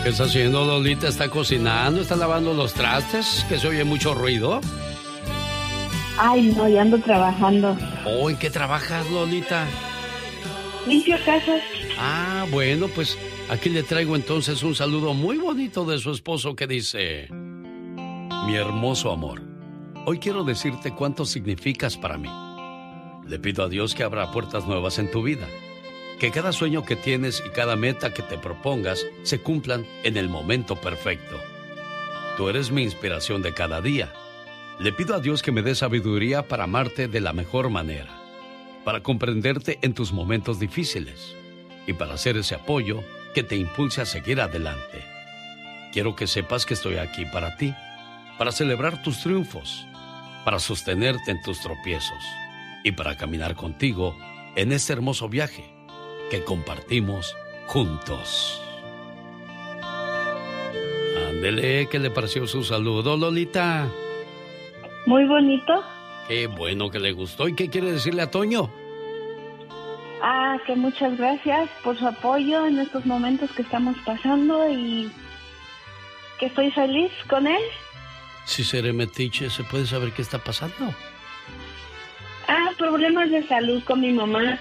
¿Qué está haciendo, Lolita? ¿Está cocinando? ¿Está lavando los trastes? ¿Que se oye mucho ruido? Ay, no, ya ando trabajando. Oh, ¿en qué trabajas, Lolita? Limpio casas. Ah, bueno, pues aquí le traigo entonces un saludo muy bonito de su esposo que dice: mi hermoso amor, hoy quiero decirte cuánto significas para mí. Le pido a Dios que abra puertas nuevas en tu vida, que cada sueño que tienes y cada meta que te propongas se cumplan en el momento perfecto. Tú eres mi inspiración de cada día. Le pido a Dios que me dé sabiduría para amarte de la mejor manera, para comprenderte en tus momentos difíciles y para hacer ese apoyo que te impulse a seguir adelante. Quiero que sepas que estoy aquí para ti, para celebrar tus triunfos, para sostenerte en tus tropiezos y para caminar contigo en este hermoso viaje que compartimos juntos. Ándele, ¿qué le pareció su saludo, Lolita? Muy bonito. Qué bueno que le gustó. ¿Y qué quiere decirle a Toño? Que muchas gracias por su apoyo en estos momentos que estamos pasando y que estoy feliz con él. Si seré metiche, ¿se puede saber qué está pasando? Problemas de salud con mi mamá.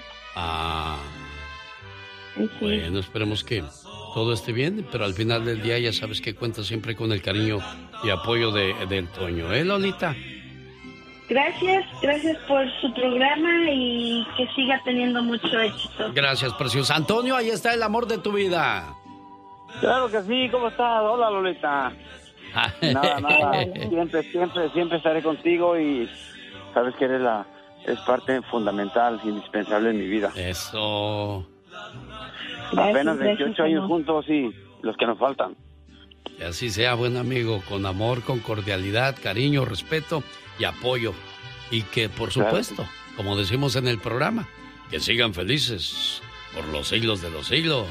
Sí. Bueno, esperemos que todo esté bien, pero al final del día ya sabes que cuenta siempre con el cariño y apoyo del Toño, ¿eh, Lolita? Gracias por su programa y que siga teniendo mucho éxito. Gracias, preciosa. Antonio, ahí está el amor de tu vida. Claro que sí, ¿cómo estás? Hola, Lolita. Nada, siempre estaré contigo y sabes que es parte fundamental, indispensable en mi vida. Eso. Apenas 28 años juntos y los que nos faltan. Que así sea, buen amigo, con amor, con cordialidad, cariño, respeto y apoyo. Y que, por supuesto, como decimos en el programa, que sigan felices por los siglos de los siglos.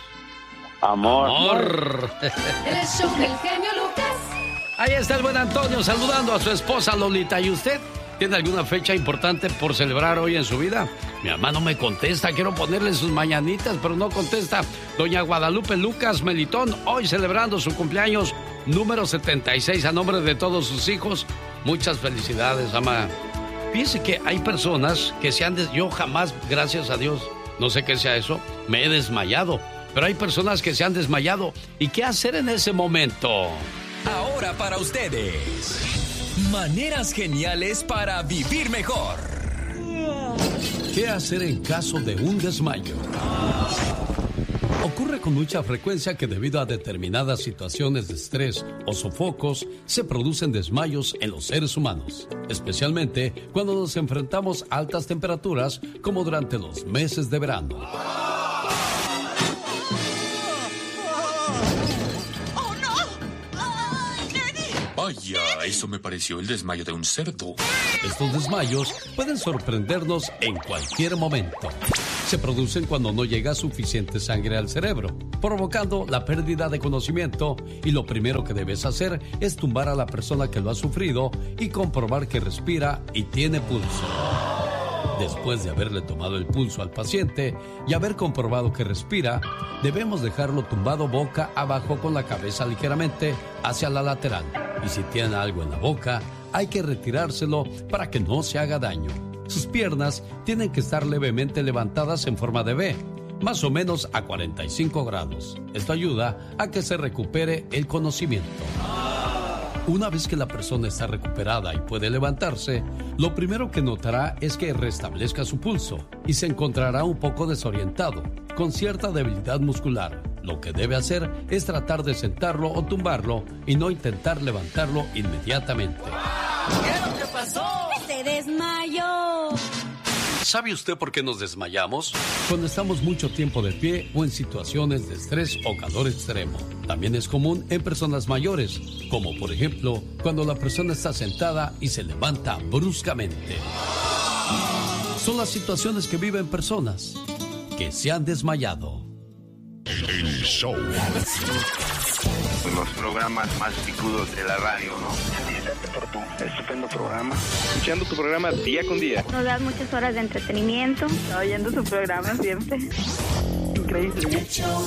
Amor. El show del genio Lucas. Ahí está el buen Antonio saludando a su esposa Lolita. ¿Y usted tiene alguna fecha importante por celebrar hoy en su vida? Mi mamá no me contesta, quiero ponerle sus mañanitas, pero no contesta. Doña Guadalupe Lucas Melitón, hoy celebrando su cumpleaños número 76 a nombre de todos sus hijos. Muchas felicidades, mamá. Fíjese que hay personas que yo jamás, gracias a Dios, no sé qué sea eso, me he desmayado. Pero hay personas que se han desmayado. ¿Y qué hacer en ese momento? Ahora para ustedes, maneras geniales para vivir mejor. ¿Qué hacer en caso de un desmayo? Ocurre con mucha frecuencia que debido a determinadas situaciones de estrés o sofocos se producen desmayos en los seres humanos, especialmente cuando nos enfrentamos a altas temperaturas como durante los meses de verano. Vaya, eso me pareció el desmayo de un cerdo. Estos desmayos pueden sorprendernos en cualquier momento. Se producen cuando no llega suficiente sangre al cerebro, provocando la pérdida de conocimiento, y lo primero que debes hacer es tumbar a la persona que lo ha sufrido y comprobar que respira y tiene pulso. Después de haberle tomado el pulso al paciente y haber comprobado que respira, debemos dejarlo tumbado boca abajo con la cabeza ligeramente hacia la lateral. Y si tiene algo en la boca, hay que retirárselo para que no se haga daño. Sus piernas tienen que estar levemente levantadas en forma de V, más o menos a 45 grados. Esto ayuda a que se recupere el conocimiento. Una vez que la persona está recuperada y puede levantarse, lo primero que notará es que restablezca su pulso y se encontrará un poco desorientado, con cierta debilidad muscular. Lo que debe hacer es tratar de sentarlo o tumbarlo y no intentar levantarlo inmediatamente. ¿Qué es lo que pasó? Se desmayó. ¿Sabe usted por qué nos desmayamos? Cuando estamos mucho tiempo de pie o en situaciones de estrés o calor extremo. También es común en personas mayores, como por ejemplo cuando la persona está sentada y se levanta bruscamente. Son las situaciones que viven personas que se han desmayado. El show. Los programas más picudos de la radio, ¿no? Por tu estupendo programa. Escuchando tu programa día con día. Nos das muchas horas de entretenimiento. Oyendo su programa siempre. Increíble.